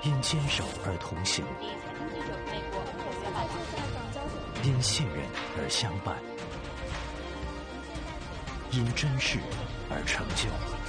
因坚守而同行，因信任而相伴，因真实而成就。